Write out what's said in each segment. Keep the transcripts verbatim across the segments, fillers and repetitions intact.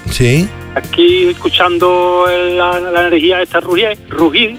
Sí. Aquí escuchando la, la energía esta rugir, rugir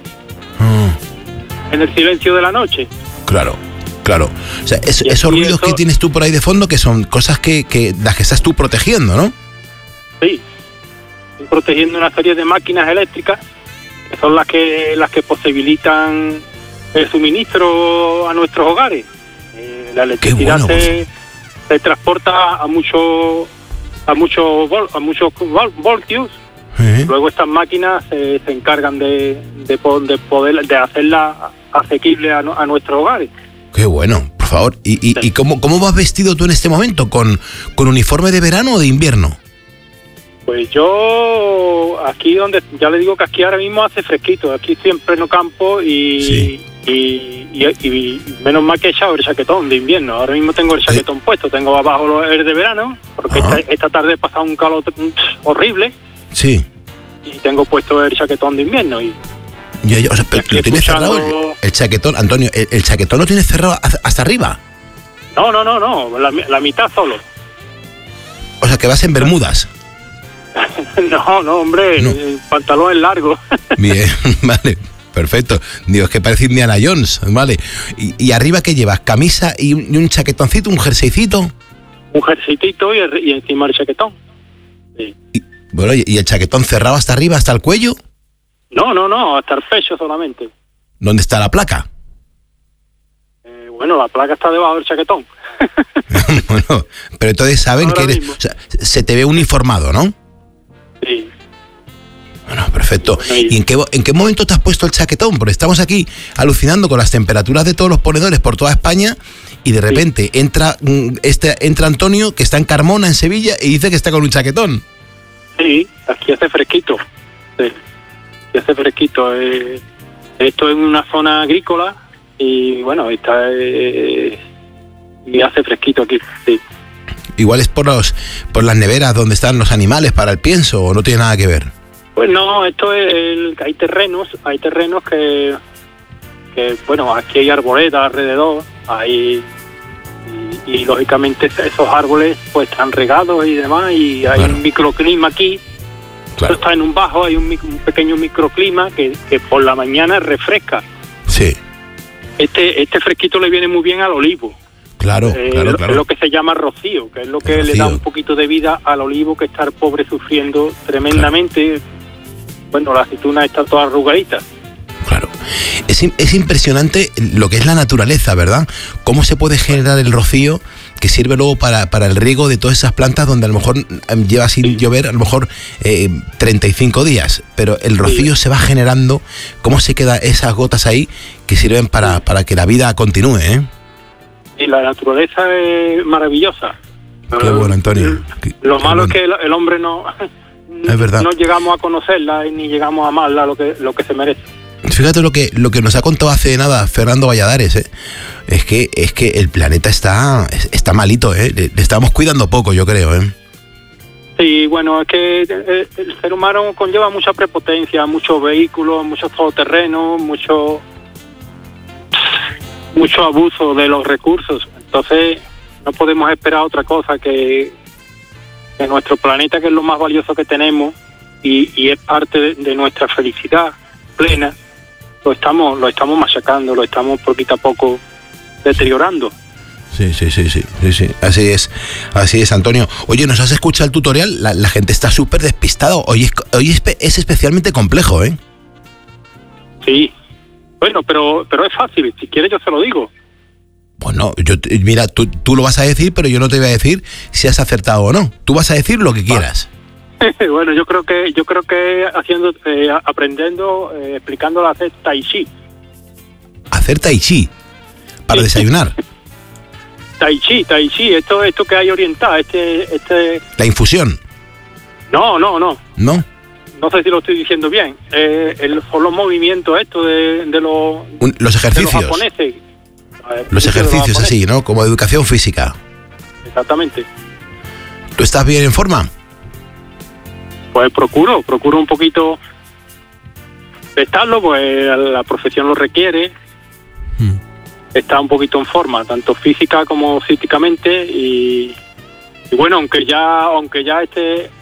Mm. en el silencio de la noche. Claro, claro. O sea, es, Y esos aquí ruidos eso- que tienes tú por ahí de fondo, que son cosas que, que las que estás tú protegiendo, ¿no? Sí, estoy protegiendo una serie de máquinas eléctricas que son las que las que posibilitan el suministro a nuestros hogares. Eh, la electricidad bueno, se, se transporta a muchos a muchos vol- a muchos vol- voltios. ¿Eh? Luego estas máquinas se, se encargan de, de, po- de poder de hacerla asequible a, no- a nuestros hogares. Qué bueno, por favor. ¿Y, y, Sí. y cómo, cómo vas vestido tú en este momento? ¿Con, con uniforme de verano o de invierno? Pues yo aquí donde ya le digo que aquí ahora mismo hace fresquito, aquí estoy en pleno campo y, Sí. y, y, y menos mal que he echado el chaquetón de invierno. Ahora mismo tengo el chaquetón puesto, tengo abajo el de verano, porque Ajá. esta, esta tarde he pasado un calor mm, horrible Sí. y tengo puesto el chaquetón de invierno. Y Yo, yo, o sea, pero aquí lo tienes escuchando- cerrado el, el chaquetón, Antonio, el, el chaquetón lo tienes cerrado hasta hasta arriba. no, no, no, no, la, la mitad solo. O sea, que vas en bermudas. No, no, hombre, No. el pantalón es largo. Bien, vale, perfecto. Digo, es que parece Indiana Jones, vale. ¿Y, y arriba qué llevas? ¿Camisa y un, y un chaquetoncito, un jerseycito? Un jerseycito y, el- y encima el chaquetón. Sí. Y, bueno, ¿y y el chaquetón cerrado hasta arriba, hasta el cuello? No, no, no, hasta el pecho solamente. ¿Dónde está la placa? Eh, bueno, la placa está debajo del chaquetón. Bueno, pero entonces saben Ahora que eres... mismo. O sea, se te ve uniformado, ¿no? Sí. Bueno, perfecto. Bueno, y- ¿Y en qué, en qué momento te has puesto el chaquetón? Porque estamos aquí alucinando con las temperaturas de todos los ponedores por toda España y de repente entra mm, este entra Antonio, que está en Carmona, en Sevilla, y dice que está con un chaquetón. Sí, aquí hace fresquito. Sí, aquí hace fresquito. Eh, esto es una zona agrícola y bueno, está eh, y hace fresquito aquí. Sí. Igual es por los por las neveras donde están los animales para el pienso, o no tiene nada que ver. Pues no, esto es el, hay terrenos, hay terrenos que, que bueno, aquí hay arboledas alrededor, hay y, y lógicamente esos árboles pues están regados y demás y hay Claro. un microclima aquí. Claro. Esto está en un bajo, hay un, mic- un pequeño microclima que, que por la mañana refresca. Sí, Este este fresquito le viene muy bien al olivo. claro, Eh, claro, Es claro. lo que se llama rocío, que es lo que El le da rocío. un poquito de vida al olivo que está el pobre sufriendo tremendamente. Bueno, la aceituna está toda arrugadita. Claro. Es, im- es impresionante lo que es la naturaleza, ¿verdad? Cómo se puede generar el rocío que sirve luego para, para el riego de todas esas plantas donde a lo mejor em, lleva sin Sí. llover a lo mejor eh, treinta y cinco días, pero el rocío se va generando, cómo se quedan esas gotas ahí que sirven para, para que la vida continúe, ¿eh? Y la naturaleza es maravillosa. Qué bueno, Antonio. Qué- Lo qué malo bueno. es que el, el hombre no, Es verdad. no llegamos a conocerla y ni llegamos a amarla lo que, lo que se merece. Fíjate lo que, lo que nos ha contado hace nada Fernando Valladares, ¿eh? Es que, es que el planeta está, está malito, ¿eh? Le, le estamos cuidando poco, yo creo, ¿eh? Sí, bueno, es que el, el ser humano conlleva mucha prepotencia, muchos vehículos, muchos todoterrenos, mucho, mucho abuso de los recursos. Entonces, no podemos esperar otra cosa que, que nuestro planeta, que es lo más valioso que tenemos y, y es parte de, de nuestra felicidad plena, lo estamos, lo estamos machacando, lo estamos poquito a poco deteriorando. Sí, sí, sí, sí, sí, sí. Así es, así es, Antonio. Oye, ¿nos has escuchado el tutorial? La, la gente está súper despistada. Hoy, es, hoy es, es especialmente complejo, ¿eh? Sí. Bueno, pero pero es fácil. Si quieres yo se lo digo. Bueno, yo, te- mira, tú, tú lo vas a decir, pero yo no te voy a decir si has acertado o no. Tú vas a decir lo que quieras. Bueno, yo creo que yo creo que haciendo, eh, aprendiendo, eh, explicándolo a hacer tai chi. Hacer tai chi para Sí. desayunar. Tai chi, tai chi, esto esto que hay oriental, este este La infusión, no, no, no. ¿no? No sé si lo estoy diciendo bien. Eh, el, son los movimientos estos de, de los Un- los de los ejercicios. japoneses. Eh, Los de ejercicios japoneses. así, ¿no? Como educación física. Exactamente. ¿Tú estás bien en forma? Pues procuro, procuro un poquito de estarlo, pues la profesión lo requiere. Mm. Está un poquito en forma, tanto física como psíquicamente y, y bueno, aunque ya aunque ya este